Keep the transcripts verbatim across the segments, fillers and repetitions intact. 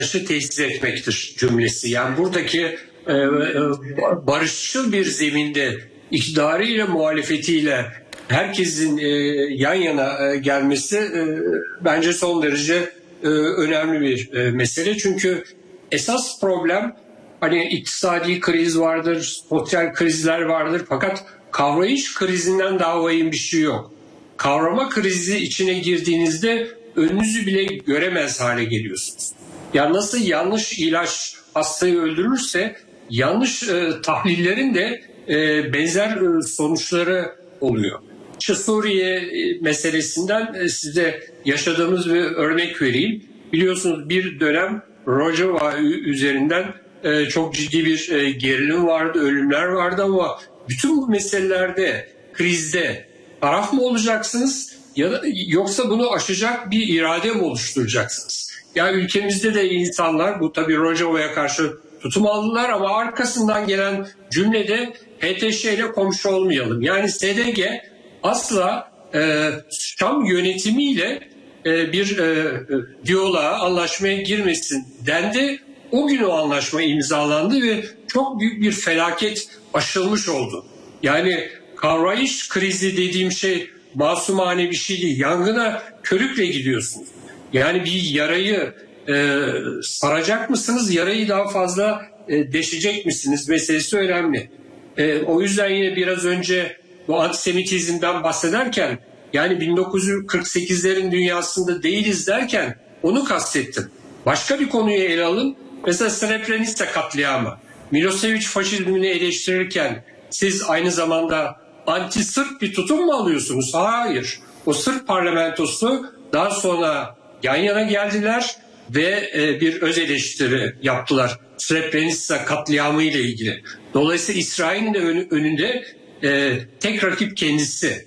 tesis etmektir cümlesi. Yani buradaki e, e, barışçıl bir zeminde iktidarıyla muhalefetiyle herkesin e, yan yana e, gelmesi e, bence son derece e, önemli bir e, mesele. Çünkü esas problem hani iktisadi kriz vardır, sosyal krizler vardır fakat kavrayış krizinden daha vahim bir şey yok. Kavrama krizi içine girdiğinizde önünüzü bile göremez hale geliyorsunuz. Ya nasıl yanlış ilaç hastayı öldürürse yanlış e, tahlillerin de e, benzer e, sonuçları oluyor. İşte Suriye e, meselesinden e, size yaşadığımız bir örnek vereyim. Biliyorsunuz bir dönem Rojava üzerinden e, çok ciddi bir e, gerilim vardı, ölümler vardı ama bütün bu meselelerde, krizde taraf mı olacaksınız ya da yoksa bunu aşacak bir irade mi oluşturacaksınız? Ya ülkemizde de insanlar bu tabii Rojava'ya karşı tutum aldılar ama arkasından gelen cümlede H T Ş ile komşu olmayalım. Yani S D G asla e, Şam yönetimiyle e, bir e, diyaloğa, anlaşmaya girmesin dendi. O gün o anlaşma imzalandı ve çok büyük bir felaket aşılmış oldu. Yani kavrayış krizi dediğim şey masumane bir şey değil. Yangına körükle gidiyorsunuz. Yani bir yarayı e, saracak mısınız, yarayı daha fazla e, deşecek misiniz meselesi önemli. E, o yüzden yine biraz önce bu antisemitizmden bahsederken yani bin dokuz yüz kırk sekizlerin dünyasında değiliz derken onu kastettim. Başka bir konuyu ele alın. Mesela Srebrenica katliamı. Milosevic faşizmini eleştirirken siz aynı zamanda anti-Sırp bir tutum mu alıyorsunuz? Hayır. O Sırp parlamentosu daha sonra yan yana geldiler ve bir öz eleştiri yaptılar Srebrenica katliamı ile ilgili. Dolayısıyla İsrail'in de önünde tek rakip kendisi.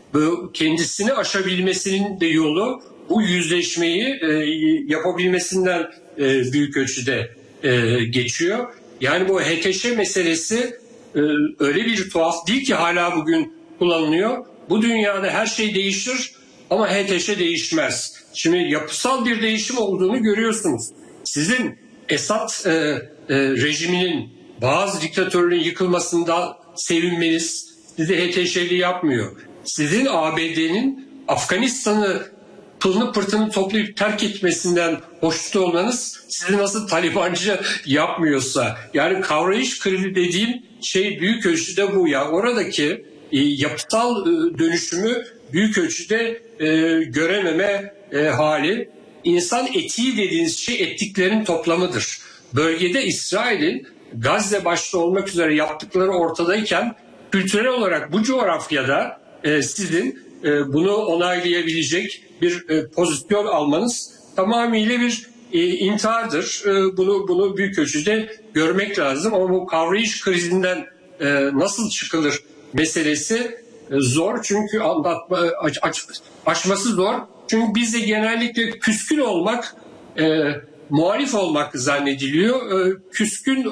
Bu kendisini aşabilmesinin de yolu bu yüzleşmeyi yapabilmesinden büyük ölçüde geçiyor. Yani bu H T Ş meselesi öyle bir tuhaf değil ki hala bugün kullanılıyor. Bu dünyada her şey değişir ama H T Ş değişmez. Şimdi yapısal bir değişim olduğunu görüyorsunuz. Sizin Esad e, e, rejiminin bazı diktatörlüğün yıkılmasında sevinmeniz sizi H T Ş'li yapmıyor. Sizin A B D'nin Afganistan'ı pılını pırtını toplayıp terk etmesinden hoşnut olmanız sizi nasıl Talibancı yapmıyorsa. Yani kavrayış krizi dediğim şey büyük ölçüde bu ya. Oradaki e, yapısal e, dönüşümü büyük ölçüde e, görememe e, hali. İnsan etiği dediğiniz şey ettiklerin toplamıdır. Bölgede İsrail'in Gazze başta olmak üzere yaptıkları ortadayken kültürel olarak bu coğrafyada e, sizin e, bunu onaylayabilecek bir e, pozisyon almanız tamamıyla bir e, intihardır. E, bunu bunu büyük ölçüde görmek lazım. Ama bu kavrayış krizinden e, nasıl çıkılır meselesi e, zor. Çünkü anlatma aç, aç, açması zor. Çünkü bizde genellikle küskün olmak, e, muhalif olmak zannediliyor. E, küskün e,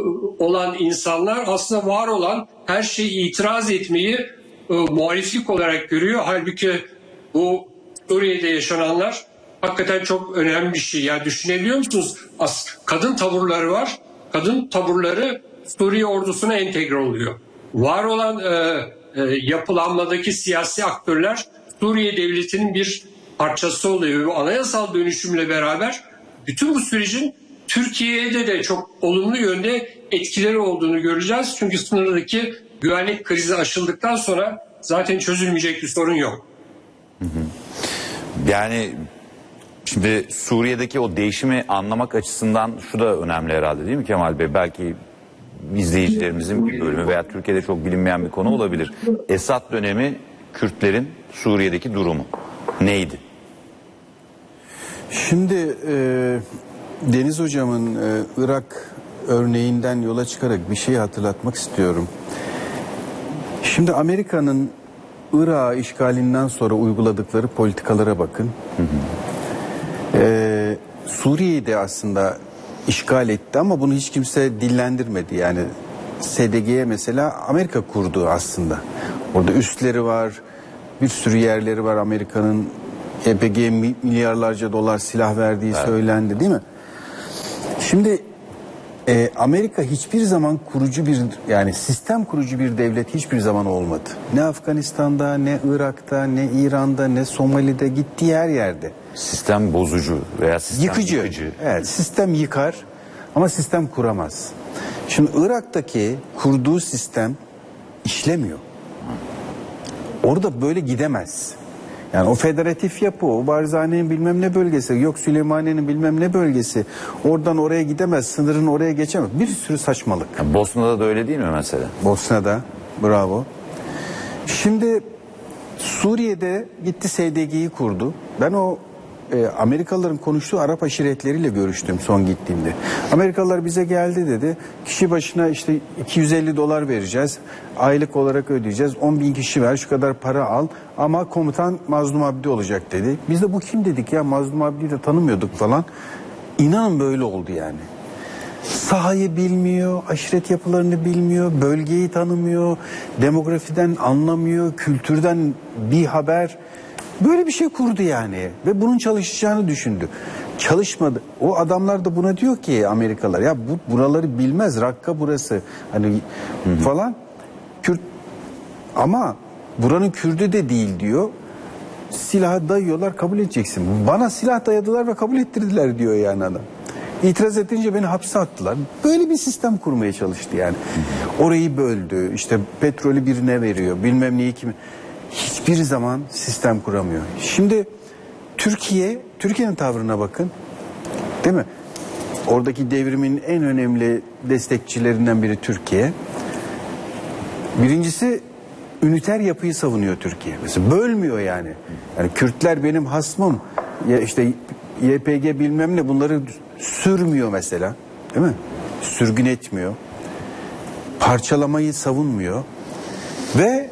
olan insanlar aslında var olan her şeyi itiraz etmeyi e, muhaliflik olarak görüyor. Halbuki bu Suriye'de yaşananlar hakikaten çok önemli bir şey. Yani düşünebiliyor musunuz? As kadın taburları var. Kadın taburları Suriye ordusuna entegre oluyor. Var olan e, e, yapılanmadaki siyasi aktörler Suriye devletinin bir parçası oluyor. Bu anayasal dönüşümle beraber bütün bu sürecin Türkiye'de de çok olumlu yönde etkileri olduğunu göreceğiz. Çünkü sınırdaki güvenlik krizi aşıldıktan sonra zaten çözülmeyecek bir sorun yok. Hı hı. Yani şimdi Suriye'deki o değişimi anlamak açısından şu da önemli herhalde değil mi Kemal Bey? Belki izleyicilerimizin bir bölümü veya Türkiye'de çok bilinmeyen bir konu olabilir. Esad dönemi Kürtlerin Suriye'deki durumu neydi? Şimdi e, Deniz Hocam'ın e, Irak örneğinden yola çıkarak bir şeyi hatırlatmak istiyorum. Şimdi Amerika'nın Irak'ı işgalinden sonra uyguladıkları politikalara bakın. Hı hı. Ee, Suriye'yi de aslında işgal etti ama bunu hiç kimse dillendirmedi. Yani S D G'ye mesela Amerika kurdu aslında. Orada üsleri var, bir sürü yerleri var Amerika'nın. Y P G'ye milyarlarca dolar silah verdiği evet. söylendi değil mi? Şimdi e, Amerika hiçbir zaman kurucu bir, yani sistem kurucu bir devlet hiçbir zaman olmadı. Ne Afganistan'da, ne Irak'ta, ne İran'da, ne Somali'de, gittiği her yerde. Sistem bozucu veya sistem Yıkıcı. yıkıcı. Evet, sistem yıkar ama sistem kuramaz. Şimdi Irak'taki kurduğu sistem işlemiyor. Orada böyle gidemez. Yani o federatif yapı, o Barzani'nin bilmem ne bölgesi, yok Süleymaniye'nin bilmem ne bölgesi, oradan oraya gidemez, sınırın oraya geçemez. Bir sürü saçmalık. Yani Bosna'da da öyle değil mi mesela? Bosna'da, bravo. Şimdi Suriye'de gitti S D G'yi kurdu. Ben o e, Amerikalıların konuştuğu Arap aşiretleriyle görüştüm son gittiğimde. Amerikalılar bize geldi dedi. Kişi başına işte iki yüz elli dolar vereceğiz. Aylık olarak ödeyeceğiz. on bin kişi ver, şu kadar para al. Ama komutan Mazlum Abdi olacak dedi. Biz de bu kim dedik ya, Mazlum Abdi'yi de tanımıyorduk falan. İnanın böyle oldu yani. Sahayı bilmiyor, aşiret yapılarını bilmiyor, bölgeyi tanımıyor, demografiden anlamıyor, kültürden bir haber. Böyle bir şey kurdu yani ve bunun çalışacağını düşündü. Çalışmadı. O adamlar da buna diyor ki, Amerikalılar, ya bu buraları bilmez, Rakka burası hani hı hı. falan. Kürt ama buranın Kürdü de değil diyor. Silahı dayıyorlar, kabul edeceksin. Bana silah dayadılar ve kabul ettirdiler diyor yani adam. İtiraz edince beni hapse attılar. Böyle bir sistem kurmaya çalıştı yani. Orayı böldü, işte petrolü birine veriyor, bilmem neyi kimi. Hiçbir zaman sistem kuramıyor. Şimdi Türkiye, Türkiye'nin tavrına bakın. Değil mi? Oradaki devrimin en önemli destekçilerinden biri Türkiye. Birincisi üniter yapıyı savunuyor Türkiye. Mesela bölmüyor yani. Yani Kürtler benim hasmım. Ya işte Y P G bilmem ne, bunları sürmüyor mesela. Değil mi? Sürgün etmiyor. Parçalamayı savunmuyor. Ve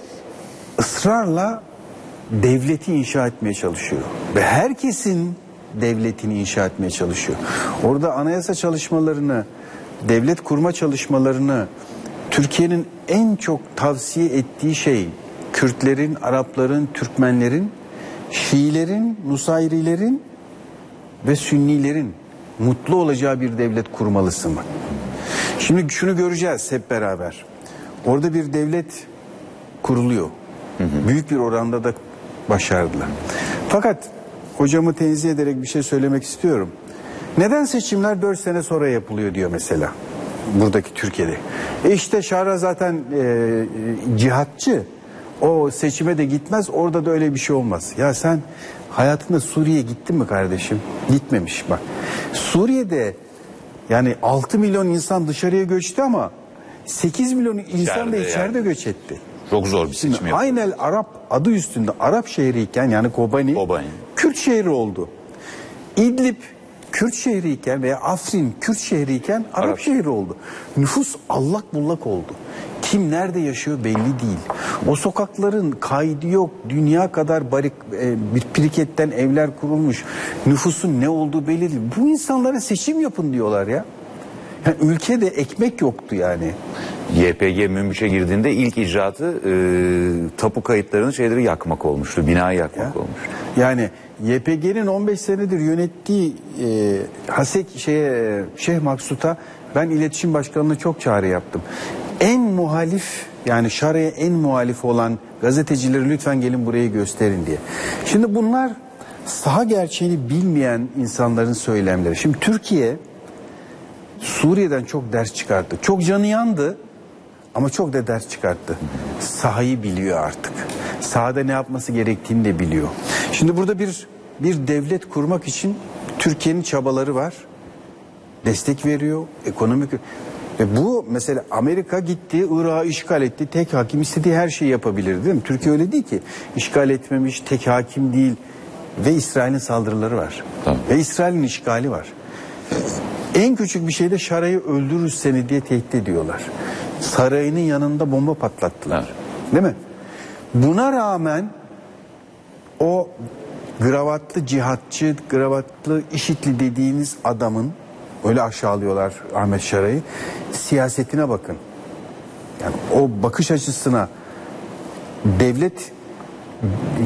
ısrarla devleti inşa etmeye çalışıyor. Ve herkesin devletini inşa etmeye çalışıyor. Orada anayasa çalışmalarını, devlet kurma çalışmalarını Türkiye'nin en çok tavsiye ettiği şey Kürtlerin, Arapların, Türkmenlerin, Şiilerin, Nusayrilerin ve Sünnilerin mutlu olacağı bir devlet kurmalısın bak. Şimdi şunu göreceğiz hep beraber. Orada bir devlet kuruluyor. Hı hı. Büyük bir oranda da başardılar. Fakat hocamı tenzih ederek bir şey söylemek istiyorum. Neden seçimler dört sene sonra yapılıyor diyor mesela. Buradaki Türkiye'de. E işte Şara zaten e, cihatçı. O seçime de gitmez. Orada da öyle bir şey olmaz. Ya sen hayatında Suriye'ye gittin mi kardeşim? Gitmemiş bak. Suriye'de yani altı milyon insan dışarıya göçtü ama sekiz milyon insan da içeride yani göç etti. Çok zor bir seçim yapıyor. Aynel Arap adı üstünde Arap şehriyken, yani Kobani, Kobani Kürt şehri oldu. İdlib Kürt şehriyken veya Afrin Kürt şehriyken Arap, Arap şehri oldu. Nüfus allak bullak oldu. Kim nerede yaşıyor belli değil. O sokakların kaydı yok. Dünya kadar barik, e, bir piriketten evler kurulmuş. Nüfusun ne olduğu belli değil. Bu insanlara seçim yapın diyorlar ya. Yani ülkede ekmek yoktu yani. Y P G Münbiş'e girdiğinde ilk icraatı e, tapu kayıtlarını şeyleri yakmak olmuştu. Binayı yakmak ya. olmuştu. Yani Y P G'nin on beş senedir yönettiği e, Hasek şeye, Şeyh Maksut'a ben iletişim başkanlığına çok çağrı yaptım. En muhalif, yani Şara'ya en muhalif olan gazetecileri lütfen gelin burayı gösterin diye. Şimdi bunlar saha gerçeğini bilmeyen insanların söylemleri. Şimdi Türkiye Suriye'den çok ders çıkarttı. Çok canı yandı ama çok da ders çıkarttı. Sahayı biliyor artık. Sahada ne yapması gerektiğini de biliyor. Şimdi burada bir bir devlet kurmak için Türkiye'nin çabaları var. Destek veriyor, ekonomik. Ve bu mesela Amerika gitti, Irak'ı işgal etti. Tek hakim istediği her şeyi yapabilir, değil mi? Türkiye öyle değil ki. İşgal etmemiş, tek hakim değil. Ve İsrail'in saldırıları var. Tamam. Ve İsrail'in işgali var. En küçük bir şeyde Şara'yı öldürürüz seni diye tehdit ediyorlar. Sarayının yanında bomba patlattılar. Evet. Değil mi? Buna rağmen o gravatlı cihatçı, gravatlı IŞİD'li dediğiniz adamın, öyle aşağılıyorlar Ahmet Şara'yı, siyasetine bakın. Yani o bakış açısına, devlet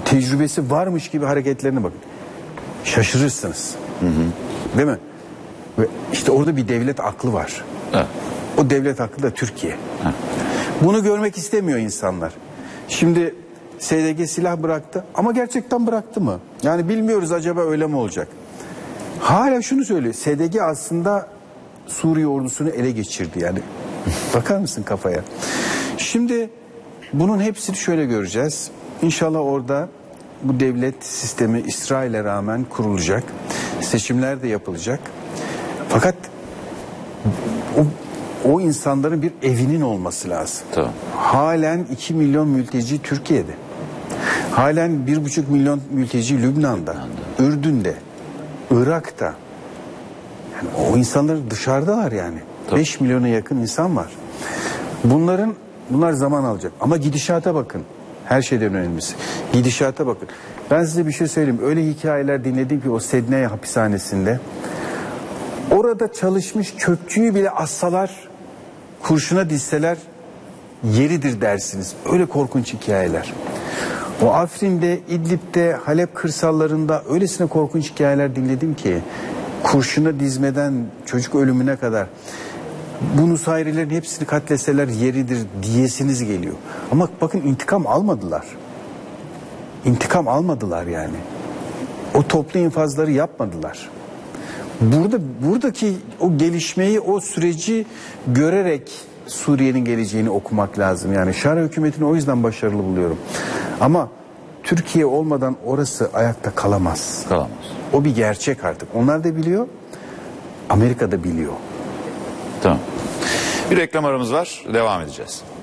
tecrübesi varmış gibi hareketlerine bakın. Şaşırırsınız. Hı hı. Değil mi? Ve işte orada bir devlet aklı var. Evet. O devlet aklı da Türkiye. Evet. Bunu görmek istemiyor insanlar. Şimdi S D G silah bıraktı ama gerçekten bıraktı mı? Yani bilmiyoruz, acaba öyle mi olacak? Hala şunu söylüyor. S D G aslında Suriye ordusunu ele geçirdi yani. Bakar mısın kafaya? Şimdi bunun hepsini şöyle göreceğiz. İnşallah orada bu devlet sistemi İsrail'e rağmen kurulacak. Seçimler de yapılacak. Fakat o, o insanların bir evinin olması lazım. Tamam. Halen iki milyon mülteci Türkiye'de. Halen bir buçuk milyon mülteci Lübnan'da, Lübnan'da. Ürdün'de, Irak'ta. Yani o insanlar dışarıdalar yani. Tabii. beş milyona yakın insan var. Bunların bunlar zaman alacak. Ama gidişata bakın. Her şeyden önemlisi. Gidişata bakın. Ben size bir şey söyleyeyim. Öyle hikayeler dinledim ki o Sedney hapishanesinde. Orada çalışmış çöpçüyü bile assalar, kurşuna dizseler yeridir dersiniz. Öyle korkunç hikayeler. O Afrin'de, İdlib'de, Halep kırsallarında öylesine korkunç hikayeler dinledim ki kurşuna dizmeden çocuk ölümüne kadar bu Nusayrilerin hepsini katleseler yeridir diyesiniz geliyor. Ama bakın intikam almadılar. İntikam almadılar yani. O toplu infazları yapmadılar. Burada buradaki o gelişmeyi, o süreci görerek Suriye'nin geleceğini okumak lazım. Yani Şara hükümetini o yüzden başarılı buluyorum. Ama Türkiye olmadan orası ayakta kalamaz. Kalamaz. O bir gerçek artık. Onlar da biliyor. Amerika da biliyor. Tamam. Bir reklam aramız var. Devam edeceğiz.